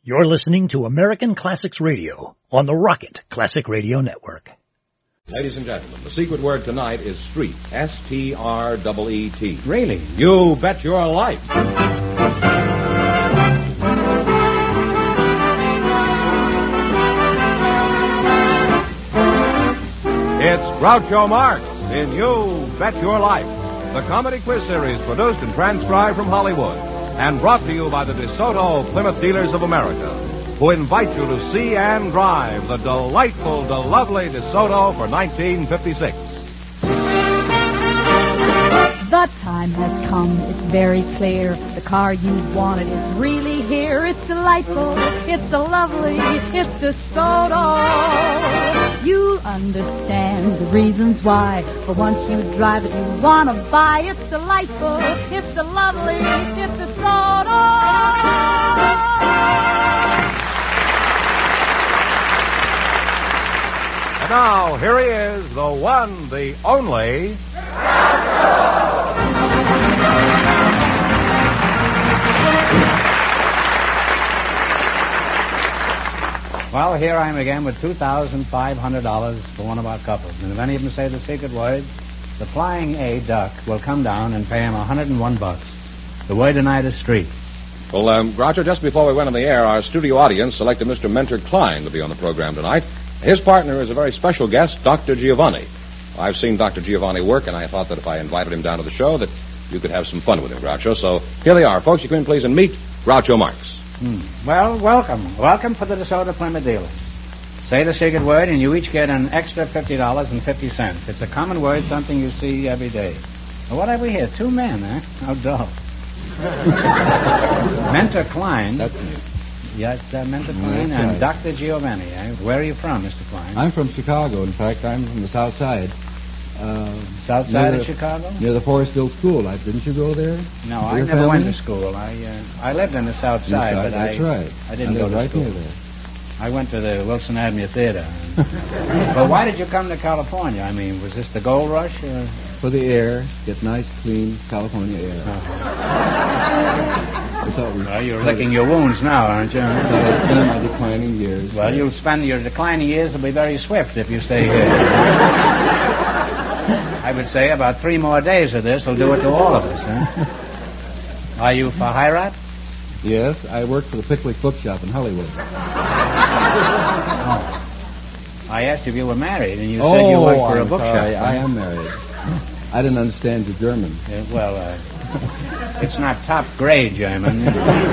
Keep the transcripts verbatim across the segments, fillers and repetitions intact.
You're listening to American Classics Radio on the Rocket Classic Radio Network. Ladies and gentlemen, the secret word tonight is street. S T R E E T. Really? You bet your life. It's Groucho Marx in You Bet Your Life, the comedy quiz series produced and transcribed from Hollywood and brought to you by the DeSoto Plymouth Dealers of America, who invite you to see and drive the delightful, the lovely DeSoto for nineteen fifty-six. The time has come, it's very clear. The car you wanted is really here. It's delightful, it's the lovely, it's DeSoto. You'll understand the reasons why. For once you drive it, you want to buy. It's delightful, it's the lovely, it's DeSoto. And now, here he is, the one, the only... Well, here I am again with two thousand five hundred dollars for one of our couples. And if any of them say the secret word, the Flying A Duck will come down and pay him one hundred one bucks. The word tonight is street. Well, um, Groucho, just before we went on the air, our studio audience selected Mister Mentor Klein to be on the program tonight. His partner is a very special guest, Doctor Giovanni. I've seen Doctor Giovanni work, and I thought that if I invited him down to the show, that you could have some fun with him, Groucho. So here they are, folks. You come in, please, and meet Groucho Marx. Hmm. Well, welcome. Welcome for the DeSoto Plymouth Dealers. Say the secret word, and you each get an extra fifty dollars and fifty cents. It's a common word, something you see every day. Well, what have we here? Two men, eh? How dull. Mentor Klein. That's me. Yes, uh, Mentor Oh, Klein that's and right. Doctor Giovanni. Eh? Where are you from, Mister Klein? I'm from Chicago. In fact, I'm from the South Side. Uh, South side near of the- Chicago? Near the Forest Hill School. I, didn't you go there? No, For I your never went to family? school. I uh, I lived in the South Side, East but That's I right. I didn't I go lived to right school. near there. I went to the Wilson Avenue Theater. Well, why did you come to California? I mean, was this the gold rush? Or? For the air, get nice, clean California air. I thought we. Well, you're licking your wounds now, aren't you? So it's been in my declining years. Well, you'll spend your declining years will be very swift if you stay here. I would say about three more days of this will do it to all of us, huh? Are you for Hirat? Yes, I work for the Pickwick Bookshop in Hollywood. Oh. I asked if you were married, and you oh, said you worked for I'm a bookshop. sorry. I am married. I didn't understand your German. Yeah, well, uh, it's not top grade German.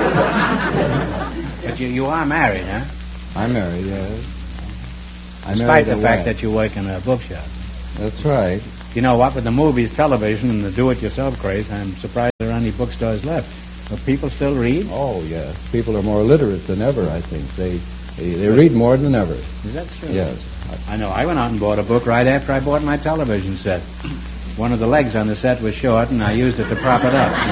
But you, you are married, huh? I'm married, yes. I Despite married the a fact wife. that you work in a bookshop. That's right. You know what? With the movies, television, and the do-it-yourself craze, I'm surprised there are any bookstores left. But people still read? Oh, yes. People are more literate than ever, I think. They they, they read more than ever. Is that true? Yes. I know. I went out and bought a book right after I bought my television set. One of the legs on the set was short, and I used it to prop it up.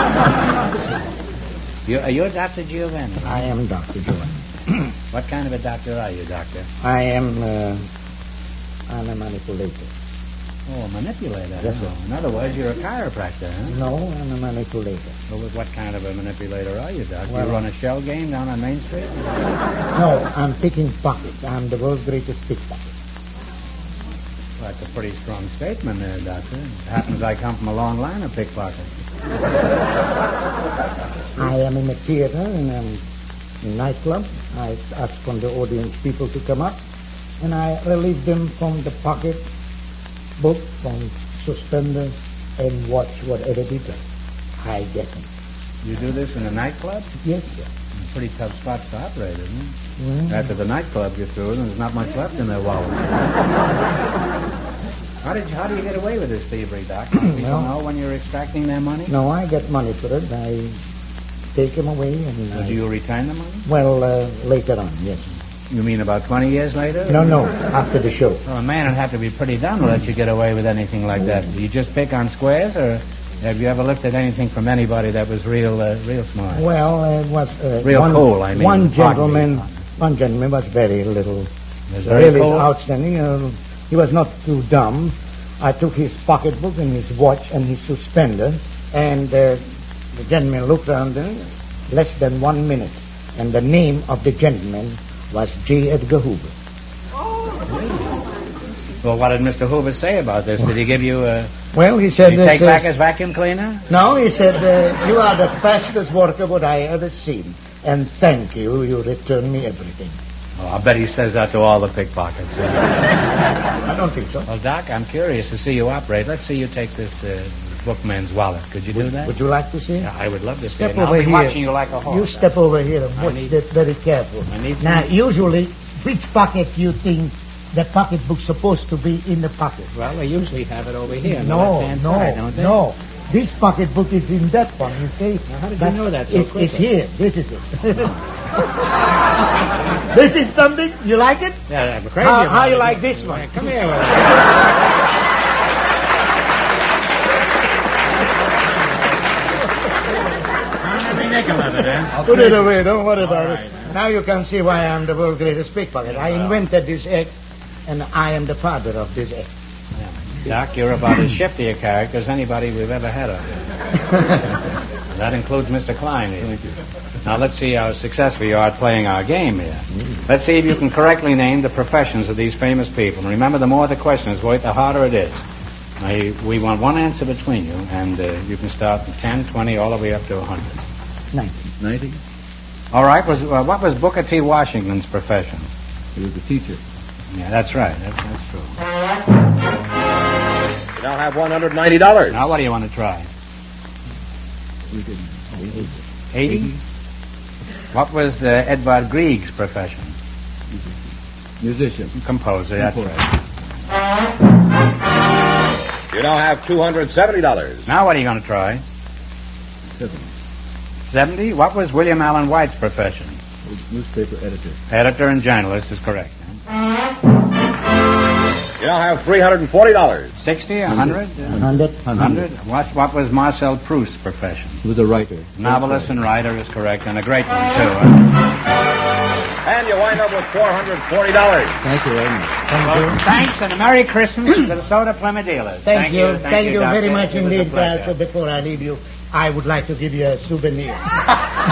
you, are you Doctor Giovanni? I am Doctor Giovanni. What kind of a doctor are you, Doctor? I am uh, I'm a manipulator. Oh, a manipulator. Yes, sir. Oh, in other words, you're a chiropractor, huh? No, I'm a manipulator. Well, what kind of a manipulator are you, Doc? Well, you run a shell game down on Main Street? No, I'm picking pockets. I'm the world's greatest pickpocket. Well, that's a pretty strong statement there, Doctor. It happens I come from a long line of pickpockets. I am in a theater, in a nightclub. I ask from the audience people to come up, and I relieve them from the pocket book, from suspender, and watch whatever they do. I get them. You do this in a nightclub? Yes, sir. Pretty tough spots to operate, isn't it? Well, After the nightclub gets through, there's not much left in their wallet. How did you, how do you get away with this thievery, Doc? Do people Well- know when you're extracting their money? no, I get money for it. I take them away, and Or I, do you return the money? well, uh, later on, yes. You mean about twenty years later? No, no, after the show. Well, a man would have to be pretty dumb to let you get away with anything like that. Do you just pick on squares, or have you ever lifted anything from anybody that was real, uh, real smart? Well, uh, it was uh, Real one, cool, I mean. one Pardon gentleman. me. One gentleman was very little, Was very really cool? outstanding. Uh, he was not too dumb. I took his pocketbook and his watch and his suspender, and uh, the gentleman looked around there. Less than one minute, And the name of the gentleman was J. Edgar Hoover. Well, what did Mister Hoover say about this? Did he give you a... Well, he said... Did he uh, take says- back his vacuum cleaner? No, he said, uh, you are the fastest worker what I ever seen. And thank you, you returned me everything. Oh, I bet he says that to all the pickpockets. I don't think so. Well, Doc, I'm curious to see you operate. Let's see you take this uh, bookman's wallet. Could you do that? Would you like to see? Yeah, I would love to see Step it. And I'll over be here. watching you like a horse. You step over here and I watch need- that very careful. I need Now, some- usually, which pocket you think the pocketbook's supposed to be in the pocket? Well, they usually have it over here on the No, left-hand no, side, don't they? no. This pocketbook is in that one, you see. Now, how did But you know that so it's, quickly? it's here. This is it. This is something? You like it? Yeah, I'm crazy How, about how you it. like this one? Come here with it. Every nickel of it, eh? Put it away. Don't worry about right. it. Now you can see why I'm the world's greatest pickpocket. I invented this act, and I am the father of this act. Doc, you're about as shifty a character as anybody we've ever had up here. That includes Mister Klein here. Now, let's see how successful you are at playing our game here. Let's see if you can correctly name the professions of these famous people. And remember, the more the question is worth, the harder it is. Now, you- we want one answer between you, and uh, you can start from ten, twenty, all the way up to one hundred. Ninety. ninety? All right, was, uh, what was Booker T. Washington's profession? He was a teacher. Yeah, that's right. That's, that's true. You now have one hundred ninety dollars. Now, what do you want to try? We did eighty? What was uh, Edvard Grieg's profession? musician. Composer, that's Composer. right. You now have two hundred seventy dollars. Now, what are you going to try? Seven. seventy? What was William Allen White's profession? Newspaper editor. Editor and journalist is correct. You now have three hundred forty dollars. sixty, one hundred? Hundred. one hundred? What, what was Marcel Proust's profession? He was a writer. Novelist and writer is correct, and a great one, too. And you wind up with four hundred forty dollars. Thank you very much. Thank Well, you. thanks, and a Merry Christmas to the Soda Plymouth dealers. Thank, you. Thank, you, Doctor. very much It was a indeed, pleasure. Carl. So before I leave you, I would like to give you a souvenir.